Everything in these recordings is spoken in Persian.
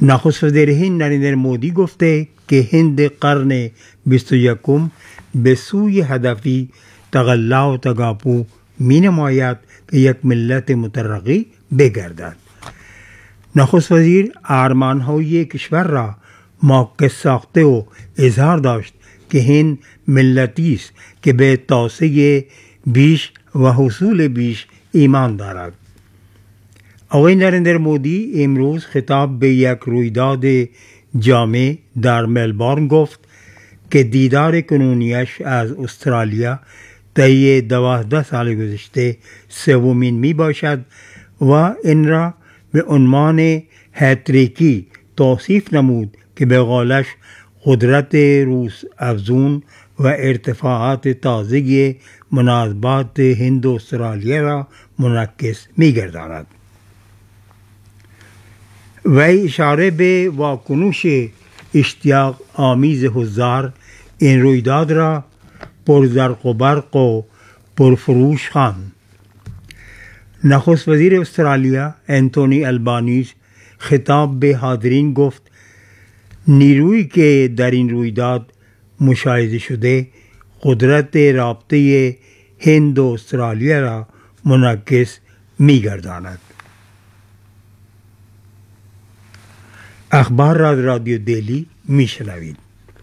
نخست وزیر هند نریندر مودی گفته که هند قرن 21 به سوی هدفی تقلا و تقاپو می نماید که یک ملت مترقی بگردد. نخست وزیر ارمانهای کشور را معکس ساخته و اظهار داشت که هند ملتی است که به توسعه بیش و حصول بیش ایمان دارد. آقای نریندر مودی امروز خطاب به یک رویداد جامع در ملبورن گفت که دیدار کنونیش از استرالیا طی 12 سال گذشته سومین می باشد و این را به عنوان هتریکی توصیف نمود که به قولش قدرت روس افزون و ارتفاعات تازه مناسبات هند و استرالیا را منعکس می گرداند. وی اشاره به واکنش اشتیاق آمیز حضار این رویداد را پرزرق و برق و پرفروش خواند. نخست وزیر استرالیا انتونی البانیز خطاب به حاضرین گفت نیرویی که در این رویداد مشاهده شده قدرت رابطه هند و استرالیا را منعکس می گرداند. اخبار را رادیو دلی می شنوید.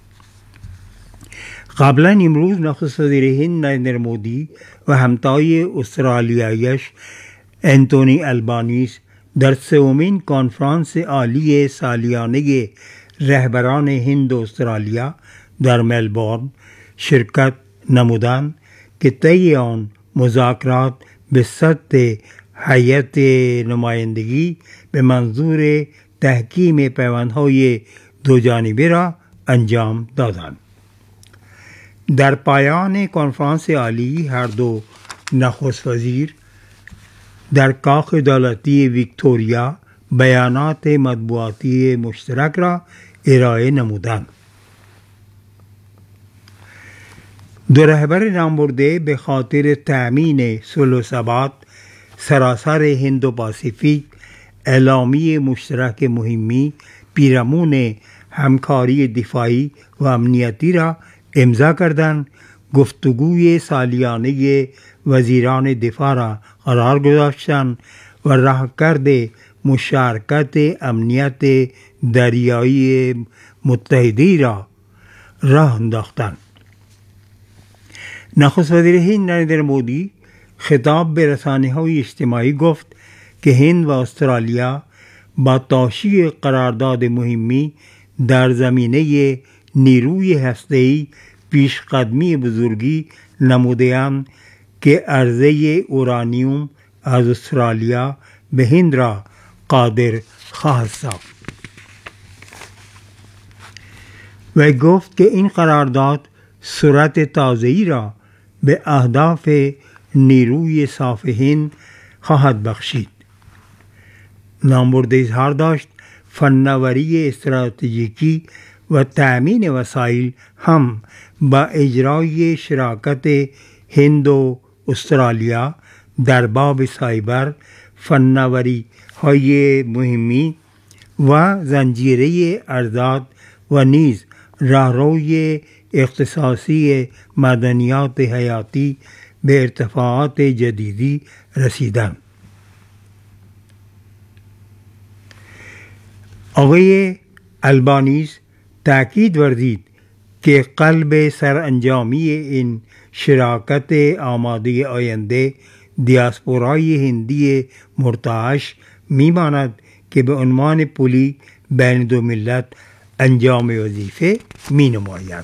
قبلا امروز نخست وزیر هند نریندر مودی و همتای استرالیایش انتونی البانیز در سومین کنفرانس عالی سالیانه رهبران هند و استرالیا در ملبورن شرکت نمودند که طی آن مذاکرات به سطح هیئت نمایندگی به منظور تحکیم پیوندهای دوجانبه را انجام دادند. در پایان کنفرانس عالی هر دو نخست وزیر در کاخ دولتی ویکتوریا بیانات مطبوعاتی مشترک را ارائه نمودند. دو رهبر نامبرده به خاطر تأمین صلح و ثبات سراسر هند و پاسیفیک اعلامیه مشترک مهمی پیرامون همکاری دفاعی و امنیتی را امضا کردند. گفتگوی سالیانه وزیران دفاع را قرار گذاشتند و راهکرد مشارکت امنیت دریایی متحدی را راه انداختند. نخست وزیر هند نریندر مودی خطاب به رسانه‌های اجتماعی گفت که هند و استرالیا با توشیح قرارداد مهمی در زمینه نیروی هسته‌ای پیشقدمی بزرگی نموده‌اند که عرضه اورانیوم از استرالیا به هند را قادر خواهد ساخت. و گفت که این قرارداد سرعت تازه‌ای را به اهداف نیروی صاف هند خواهد بخشید. نامبرده اظهار داشت فناوری استراتژیکی و تأمین وسایل هم با اجرای شراکت هند و استرالیا در باب سایبر، فناوری های مهمی و زنجیره ارزاد و نیز راهروی اختصاصی معدنیات حیاتی به ارتفاعات جدیدی رسیدند. آقای البانیز تأکید ورزید که قلب سرانجامی این شراکت آماده آینده دیاسپورای هندی مرتعش می‌ماند که به عنوان پلی بین دو ملت انجام وظیفه می‌نماید.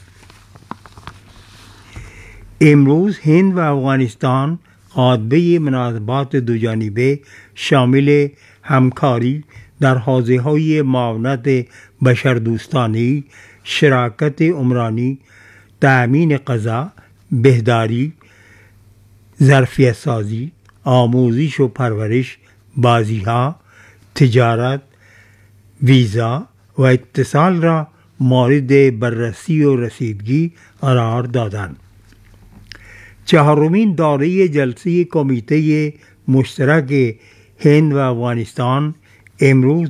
امروز هند و افغانستان قاطبه مناسبات دوجانبه شامل همکاری در حوزه‌های معاونت بشردوستانه، شراکت عمرانی، تأمین غذا، بهداری، ظرفیت سازی، آموزش و پرورش، بازی‌ها، تجارت، ویزا و اتصال را مورد بررسی و رسیدگی قرار دادند. چهارمین دوره جلسه کمیته مشترک هند و افغانستان امروز